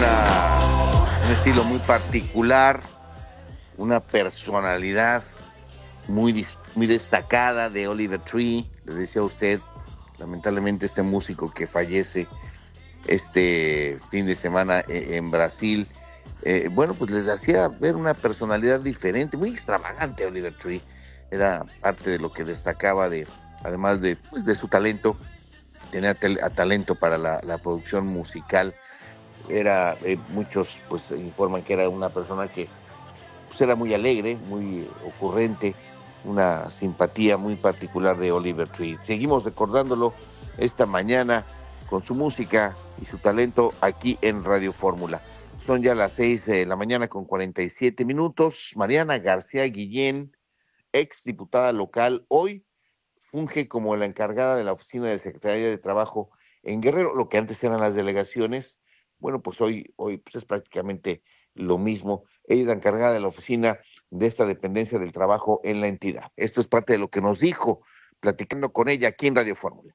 un estilo muy particular, una personalidad muy destacada de Oliver Tree. Le decía a usted, lamentablemente este músico que fallece este fin de semana en Brasil, pues les hacía ver una personalidad diferente, muy extravagante. Oliver Tree era parte de lo que destacaba, además de su talento. Tenía talento para la producción musical. Muchos pues informan que era una persona que pues era muy alegre, muy ocurrente, una simpatía muy particular de Oliver Tree. Seguimos recordándolo esta mañana con su música y su talento aquí en Radio Fórmula. Son ya las 6 de la mañana con 47 minutos. Mariana García Guillén, ex diputada local, hoy funge como la encargada de la oficina de Secretaría de Trabajo en Guerrero, lo que antes eran las delegaciones. Bueno, pues hoy pues es prácticamente lo mismo. Ella es la encargada de la oficina de esta dependencia del trabajo en la entidad. Esto es parte de lo que nos dijo, platicando con ella aquí en Radio Fórmula.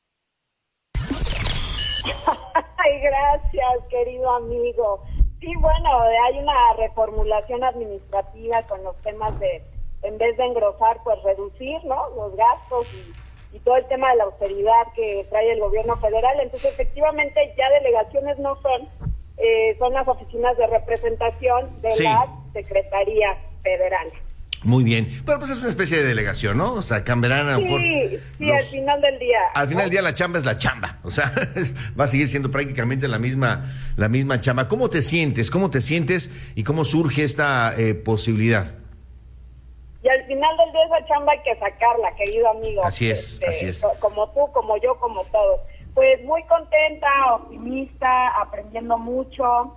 Ay, gracias, querido amigo. Sí, bueno, hay una reformulación administrativa con los temas de, en vez de engrosar, pues reducir, ¿no?, los gastos y todo el tema de la austeridad que trae el gobierno federal. Entonces, efectivamente, ya delegaciones no son las oficinas de representación de la Secretaría Federal. Muy bien, pero pues es una especie de delegación, ¿no? O sea, cambiarán a lo mejor... Sí, al final del día. Al final del día la chamba es la chamba, o sea, va a seguir siendo prácticamente la misma chamba. ¿Cómo te sientes? ¿Y cómo surge esta posibilidad? Y al final del día esa chamba hay que sacarla, querido amigo. Así es. Como tú, como yo, como todos. Pues muy contenta, optimista, aprendiendo mucho.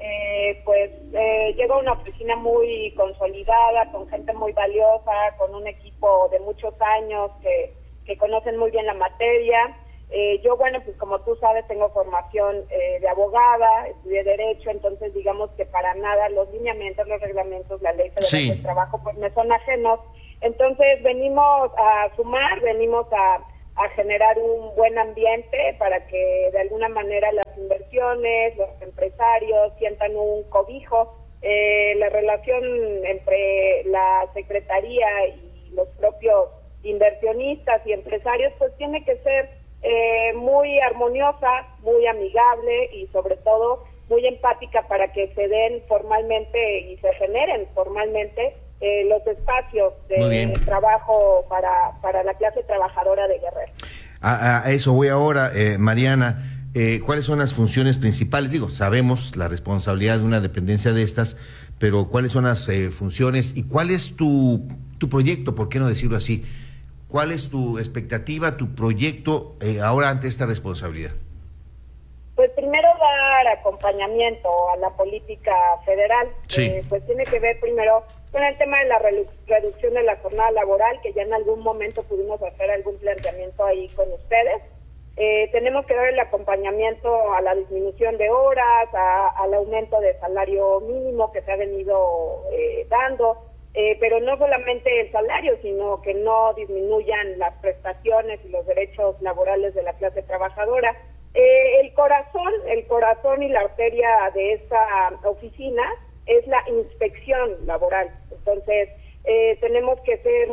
Llego a una oficina muy consolidada, con gente muy valiosa, con un equipo de muchos años que conocen muy bien la materia. Yo, bueno, pues como tú sabes, tengo formación de abogada, estudié Derecho, entonces digamos que para nada los lineamientos, los reglamentos, la ley federal del trabajo, pues me son ajenos. Entonces venimos a sumar, venimos a generar un buen ambiente para que de alguna manera las inversiones, los empresarios sientan un cobijo. La relación entre la Secretaría y los propios inversionistas y empresarios pues tiene que ser muy armoniosa, muy amigable y sobre todo muy empática para que se den formalmente y se generen formalmente los espacios de trabajo para la clase trabajadora de Guerrero. A eso voy ahora, Mariana. ¿Cuáles son las funciones principales? Digo, sabemos la responsabilidad de una dependencia de estas, pero ¿cuáles son las funciones y cuál es tu proyecto, por qué no decirlo así? ¿Cuál es tu expectativa, tu proyecto ahora ante esta responsabilidad? Pues primero dar acompañamiento a la política federal. Pues tiene que ver primero con el tema de la reducción de la jornada laboral, que ya en algún momento pudimos hacer algún planteamiento ahí con ustedes. Tenemos que dar el acompañamiento a la disminución de horas, al aumento de salario mínimo que se ha venido dando, pero no solamente el salario, sino que no disminuyan las prestaciones y los derechos laborales de la clase trabajadora. El corazón y la arteria de esta oficina es la inspección laboral. Entonces, tenemos que ser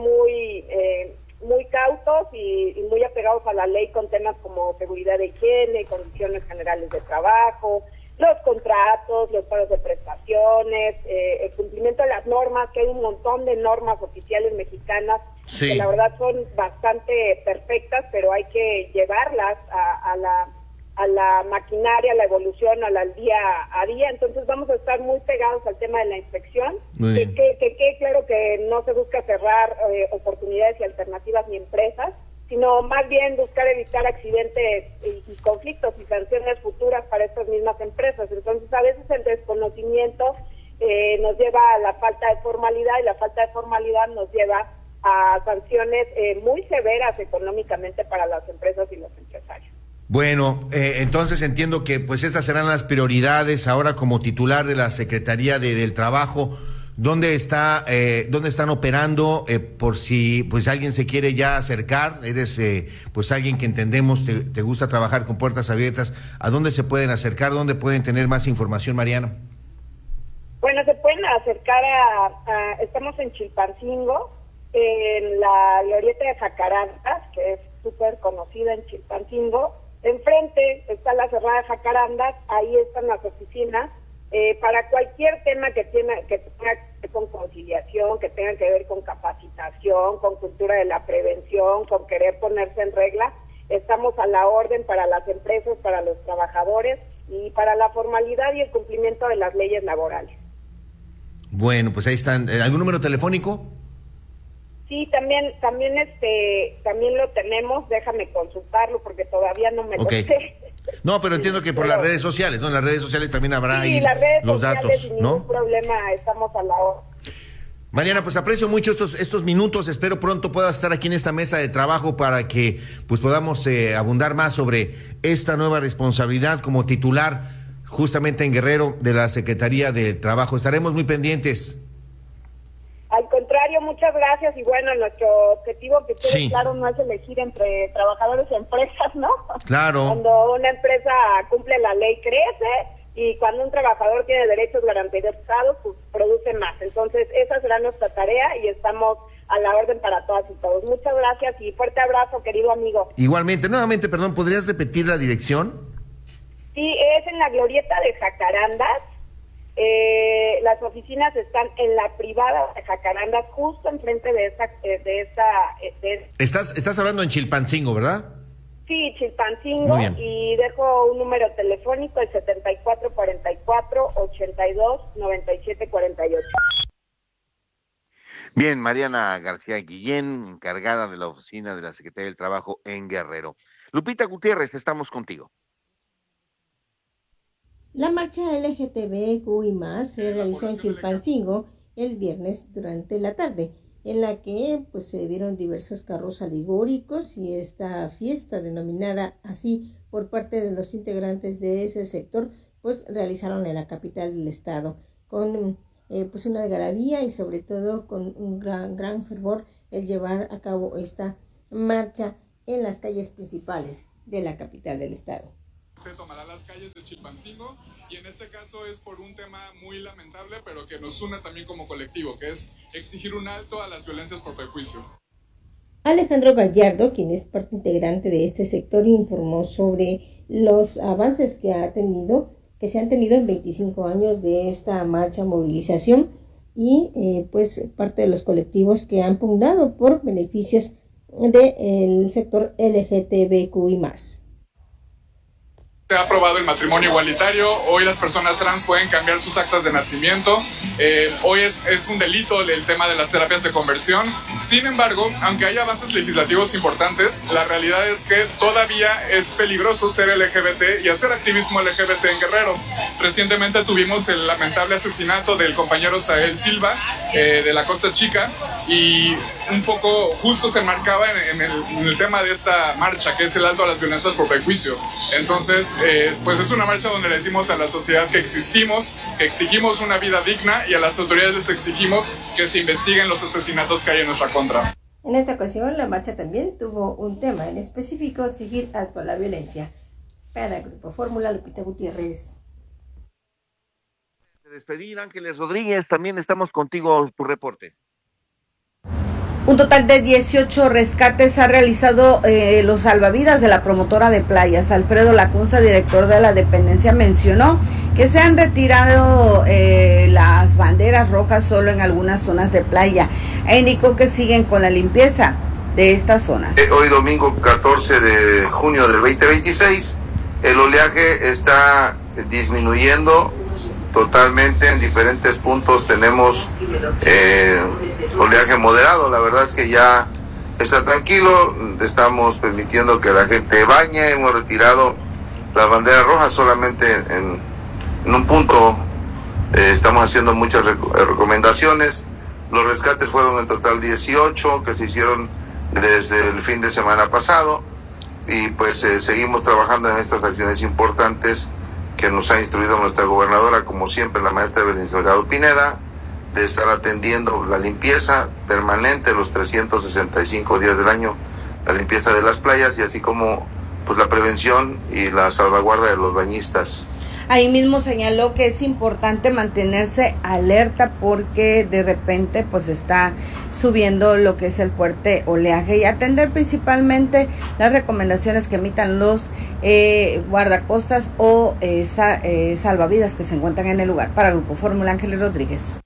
muy cautos y muy apegados a la ley con temas como seguridad de higiene, condiciones generales de trabajo, los contratos, los pagos de prestaciones, el cumplimiento de las normas, que hay un montón de normas oficiales mexicanas que la verdad son bastante perfectas, pero hay que llevarlas a la maquinaria, a la evolución, al día a día. Entonces vamos a estar muy pegados al tema de la inspección, que claro que no se busca cerrar oportunidades y alternativas ni empresas, sino más bien buscar evitar accidentes y conflictos y sanciones futuras para estas mismas empresas. Entonces a veces el desconocimiento nos lleva a la falta de formalidad, y la falta de formalidad nos lleva a sanciones muy severas económicamente para las empresas y los empresarios. Bueno, entonces entiendo que pues estas serán las prioridades ahora como titular de la Secretaría del Trabajo. ¿dónde están operando? Por si pues alguien se quiere ya acercar, eres pues alguien que entendemos, te gusta trabajar con puertas abiertas, ¿a dónde se pueden acercar? ¿Dónde pueden tener más información, Mariana? Bueno, se pueden acercar estamos en Chilpancingo, en la glorieta de Jacarandas, que es súper conocida en Chilpancingo. Enfrente está la Cerrada de Jacarandas, ahí están las oficinas, para cualquier tema que tenga que ver con conciliación, que tenga que ver con capacitación, con cultura de la prevención, con querer ponerse en regla. Estamos a la orden para las empresas, para los trabajadores y para la formalidad y el cumplimiento de las leyes laborales. Bueno, pues ahí están. ¿Algún número telefónico? Sí, también lo tenemos, déjame consultarlo porque todavía no me lo sé. No, pero entiendo que por las redes sociales, ¿no? En las redes sociales también habrá ahí los datos, sin ¿no? ningún problema, estamos a la hora. Mariana, pues aprecio mucho estos minutos, espero pronto puedas estar aquí en esta mesa de trabajo para que pues podamos abundar más sobre esta nueva responsabilidad como titular justamente en Guerrero de la Secretaría del Trabajo. Estaremos muy pendientes. Al contrario, muchas gracias, y bueno, nuestro objetivo, que quede claro, no es elegir entre trabajadores y empresas, ¿no? Claro. Cuando una empresa cumple la ley, crece, y cuando un trabajador tiene derechos garantizados, pues produce más. Entonces, esa será nuestra tarea y estamos a la orden para todas y todos. Muchas gracias y fuerte abrazo, querido amigo. Igualmente, nuevamente, perdón, ¿podrías repetir la dirección? Sí, es en la glorieta de Jacarandas. Las oficinas están en la privada de Jacarandas, justo enfrente de esta. Estás hablando en Chilpancingo, ¿verdad? Sí, Chilpancingo, y dejo un número telefónico, el 7444-829748. Bien, Mariana García Guillén, encargada de la oficina de la Secretaría del Trabajo en Guerrero. Lupita Gutiérrez, estamos contigo. La marcha LGTBQI+, se realizó en Chilpancingo el viernes durante la tarde, en la que pues se vieron diversos carros alegóricos y esta fiesta denominada así por parte de los integrantes de ese sector pues realizaron en la capital del estado con pues una algarabía y sobre todo con un gran fervor el llevar a cabo esta marcha en las calles principales de la capital del estado. Se tomará las calles de Chilpancingo y en este caso es por un tema muy lamentable pero que nos une también como colectivo, que es exigir un alto a las violencias por prejuicio. Alejandro Gallardo, quien es parte integrante de este sector, informó sobre los avances que se han tenido en 25 años de esta marcha movilización y pues parte de los colectivos que han pugnado por beneficios del sector LGTBQI+. Se ha aprobado el matrimonio igualitario, hoy las personas trans pueden cambiar sus actas de nacimiento, hoy es un delito el tema de las terapias de conversión. Sin embargo, aunque hay avances legislativos importantes, la realidad es que todavía es peligroso ser LGBT y hacer activismo LGBT en Guerrero. Recientemente tuvimos el lamentable asesinato del compañero Sael Silva de la Costa Chica y un poco justo se marcaba en el tema de esta marcha, que es el alto a las violencias por prejuicio. Entonces, pues es una marcha donde le decimos a la sociedad que existimos, que exigimos una vida digna y a las autoridades les exigimos que se investiguen los asesinatos que hay en nuestra contra. En esta ocasión la marcha también tuvo un tema en específico: exigir alto a la violencia. Para Grupo Fórmula, Lupita Gutiérrez. Despedir, Ángeles Rodríguez, también estamos contigo, tu reporte. Un total de 18 rescates ha realizado los salvavidas de la promotora de playas. Alfredo Lacunza, director de la dependencia, mencionó que se han retirado las banderas rojas solo en algunas zonas de playa e indicó que siguen con la limpieza de estas zonas. Hoy domingo 14 de junio del 2026, el oleaje está disminuyendo totalmente. En diferentes puntos tenemos oleaje moderado. La verdad es que ya está tranquilo, estamos permitiendo que la gente bañe, hemos retirado las banderas rojas solamente en un punto. Estamos haciendo muchas recomendaciones. Los rescates fueron en total 18 que se hicieron desde el fin de semana pasado y pues seguimos trabajando en estas acciones importantes que nos ha instruido nuestra gobernadora, como siempre, la maestra Berenice Salgado Pineda, de estar atendiendo la limpieza permanente los 365 días del año, la limpieza de las playas y así como pues la prevención y la salvaguarda de los bañistas. Ahí mismo señaló que es importante mantenerse alerta porque de repente pues está subiendo lo que es el fuerte oleaje y atender principalmente las recomendaciones que emitan los guardacostas o salvavidas que se encuentran en el lugar. Para Grupo Fórmula, Ángeles Rodríguez.